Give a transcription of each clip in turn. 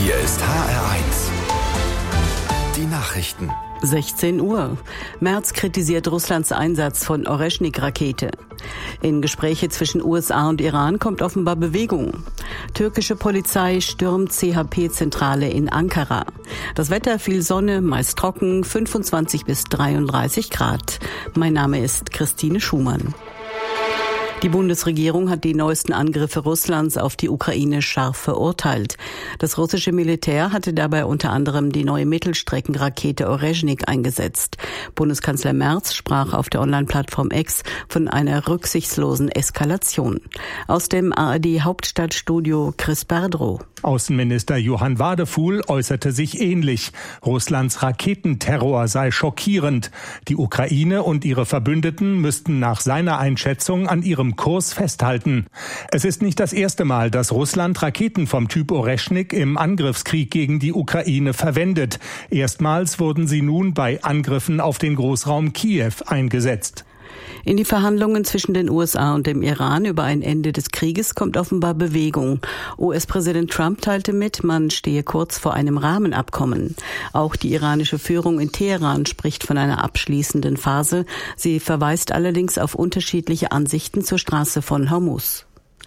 Hier ist HR1. Die Nachrichten. 16 Uhr. Merz kritisiert Russlands Einsatz von Oreschnik-Rakete. In Gespräche zwischen USA und Iran kommt offenbar Bewegung. Türkische Polizei stürmt CHP-Zentrale in Ankara. Das Wetter, viel Sonne, meist trocken, 25 bis 33 Grad. Mein Name ist Christine Schumann. Die Bundesregierung hat die neuesten Angriffe Russlands auf die Ukraine scharf verurteilt. Das russische Militär hatte dabei unter anderem die neue Mittelstreckenrakete Oreschnik eingesetzt. Bundeskanzler Merz sprach auf der Online-Plattform X von einer rücksichtslosen Eskalation. Aus dem ARD-Hauptstadtstudio Chris Berdrow. Außenminister Johann Wadefuhl äußerte sich ähnlich. Russlands Raketenterror sei schockierend. Die Ukraine und ihre Verbündeten müssten nach seiner Einschätzung an ihrem Kurs festhalten. Es ist nicht das erste Mal, dass Russland Raketen vom Typ Oreschnik im Angriffskrieg gegen die Ukraine verwendet. Erstmals wurden sie nun bei Angriffen auf den Großraum Kiew eingesetzt. In die Verhandlungen zwischen den USA und dem Iran über ein Ende des Krieges kommt offenbar Bewegung. US-Präsident Trump teilte mit, man stehe kurz vor einem Rahmenabkommen. Auch die iranische Führung in Teheran spricht von einer abschließenden Phase. Sie verweist allerdings auf unterschiedliche Ansichten zur Straße von Hormuz.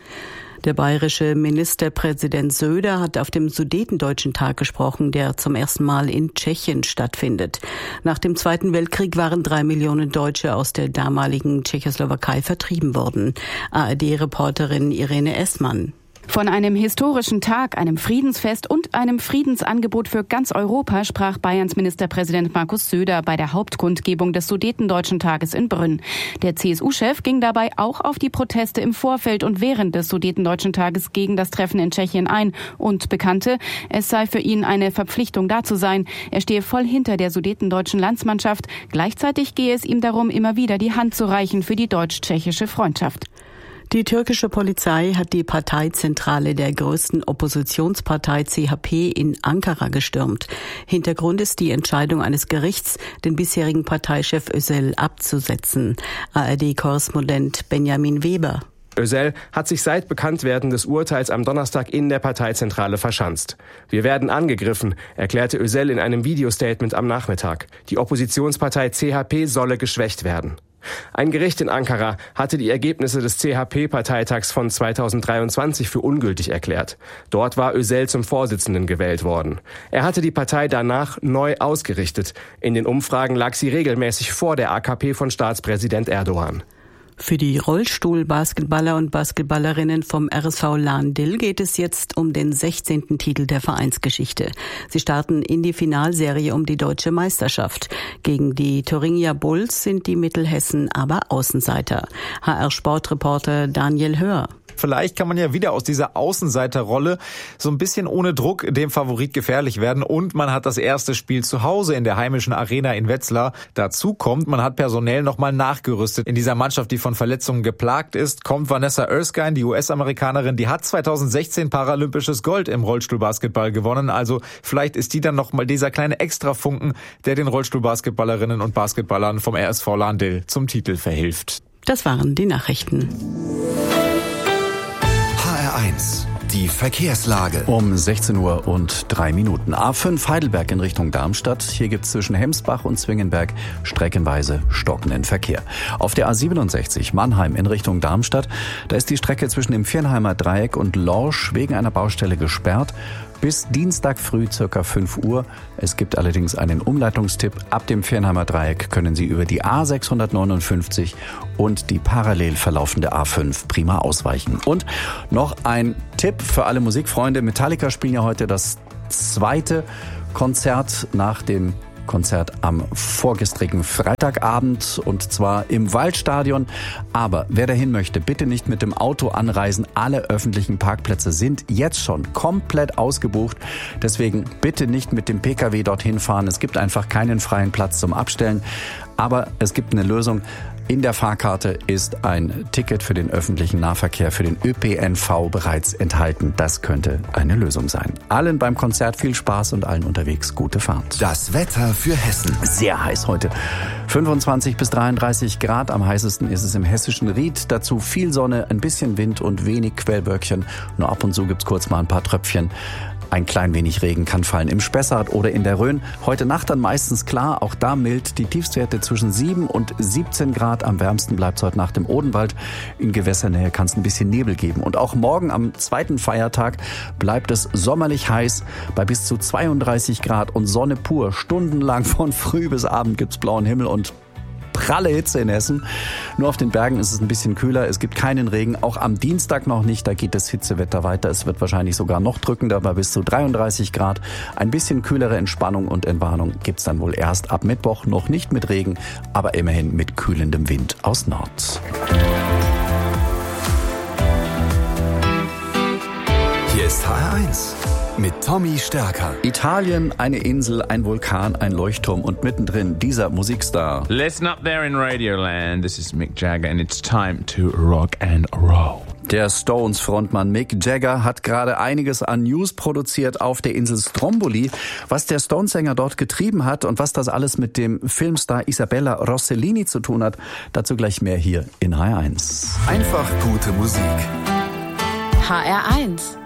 Der bayerische Ministerpräsident Söder hat auf dem Sudetendeutschen Tag gesprochen, der zum ersten Mal in Tschechien stattfindet. Nach dem Zweiten Weltkrieg waren 3 Millionen Deutsche aus der damaligen Tschechoslowakei vertrieben worden. ARD-Reporterin Irene Essmann. Von einem historischen Tag, einem Friedensfest und einem Friedensangebot für ganz Europa sprach Bayerns Ministerpräsident Markus Söder bei der Hauptkundgebung des Sudetendeutschen Tages in Brünn. Der CSU-Chef ging dabei auch auf die Proteste im Vorfeld und während des Sudetendeutschen Tages gegen das Treffen in Tschechien ein und bekannte, es sei für ihn eine Verpflichtung, da zu sein. Er stehe voll hinter der sudetendeutschen Landsmannschaft. Gleichzeitig gehe es ihm darum, immer wieder die Hand zu reichen für die deutsch-tschechische Freundschaft. Die türkische Polizei hat die Parteizentrale der größten Oppositionspartei CHP in Ankara gestürmt. Hintergrund ist die Entscheidung eines Gerichts, den bisherigen Parteichef Özel abzusetzen. ARD-Korrespondent Benjamin Weber. Özel hat sich seit Bekanntwerden des Urteils am Donnerstag in der Parteizentrale verschanzt. Wir werden angegriffen, erklärte Özel in einem Videostatement am Nachmittag. Die Oppositionspartei CHP solle geschwächt werden. Ein Gericht in Ankara hatte die Ergebnisse des CHP-Parteitags von 2023 für ungültig erklärt. Dort war Özel zum Vorsitzenden gewählt worden. Er hatte die Partei danach neu ausgerichtet. In den Umfragen lag sie regelmäßig vor der AKP von Staatspräsident Erdogan. Für die Rollstuhl-Basketballer und Basketballerinnen vom RSV Lahn-Dill geht es jetzt um den 16. Titel der Vereinsgeschichte. Sie starten in die Finalserie um die deutsche Meisterschaft. Gegen die Thuringia Bulls sind die Mittelhessen aber Außenseiter. HR-Sportreporter Daniel Hör. Vielleicht kann man ja wieder aus dieser Außenseiterrolle so ein bisschen ohne Druck dem Favorit gefährlich werden. Und man hat das erste Spiel zu Hause in der heimischen Arena in Wetzlar. Dazu kommt, man hat personell nochmal nachgerüstet. In dieser Mannschaft, die von Verletzungen geplagt ist, kommt Vanessa Erskine, die US-Amerikanerin. Die hat 2016 paralympisches Gold im Rollstuhlbasketball gewonnen. Also vielleicht ist die dann nochmal dieser kleine Extrafunken, der den Rollstuhlbasketballerinnen und Basketballern vom RSV Lahn-Dill zum Titel verhilft. Das waren die Nachrichten. HR1, die Verkehrslage. Um 16:03 Uhr. A5 Heidelberg in Richtung Darmstadt. Hier gibt es zwischen Hemsbach und Zwingenberg streckenweise stockenden Verkehr. Auf der A67 Mannheim in Richtung Darmstadt, da ist die Strecke zwischen dem Viernheimer Dreieck und Lorsch wegen einer Baustelle gesperrt. Bis Dienstag früh ca. 5 Uhr. Es gibt allerdings einen Umleitungstipp. Ab dem Viernheimer Dreieck können Sie über die A659 und die parallel verlaufende A5 prima ausweichen. Und noch ein Tipp für alle Musikfreunde. Metallica spielen ja heute das zweite Konzert nach dem Konzert am vorgestrigen Freitagabend und zwar im Waldstadion. Aber wer dahin möchte, bitte nicht mit dem Auto anreisen. Alle öffentlichen Parkplätze sind jetzt schon komplett ausgebucht. Deswegen bitte nicht mit dem Pkw dorthin fahren. Es gibt einfach keinen freien Platz zum Abstellen. Aber es gibt eine Lösung. In der Fahrkarte ist ein Ticket für den öffentlichen Nahverkehr, für den ÖPNV bereits enthalten. Das könnte eine Lösung sein. Allen beim Konzert viel Spaß und allen unterwegs gute Fahrt. Das Wetter für Hessen. Sehr heiß heute. 25 bis 33 Grad. Am heißesten ist es im hessischen Ried. Dazu viel Sonne, ein bisschen Wind und wenig Quellwölkchen. Nur ab und zu gibt's kurz mal ein paar Tröpfchen. Ein klein wenig Regen kann fallen im Spessart oder in der Rhön. Heute Nacht dann meistens klar, auch da mild. Die Tiefstwerte zwischen 7 und 17 Grad. Am wärmsten bleibt es heute Nacht im Odenwald. In Gewässernähe kann es ein bisschen Nebel geben. Und auch morgen am zweiten Feiertag bleibt es sommerlich heiß bei bis zu 32 Grad und Sonne pur. Stundenlang von früh bis Abend gibt's blauen Himmel und pralle Hitze in Hessen. Nur auf den Bergen ist es ein bisschen kühler. Es gibt keinen Regen. Auch am Dienstag noch nicht. Da geht das Hitzewetter weiter. Es wird wahrscheinlich sogar noch drückender, bei bis zu 33 Grad. Ein bisschen kühlere Entspannung und Entwarnung gibt's dann wohl erst ab Mittwoch. Noch nicht mit Regen, aber immerhin mit kühlendem Wind aus Nord. Hier ist HR1 mit Tommy Stärker. Italien, eine Insel, ein Vulkan, ein Leuchtturm und mittendrin dieser Musikstar. Listen up there in Radioland. This is Mick Jagger and it's time to rock and roll. Der Stones-Frontmann Mick Jagger hat gerade einiges an News produziert auf der Insel Stromboli. Was der Stones-Sänger dort getrieben hat und was das alles mit dem Filmstar Isabella Rossellini zu tun hat, dazu gleich mehr hier in HR1. Einfach gute Musik. HR1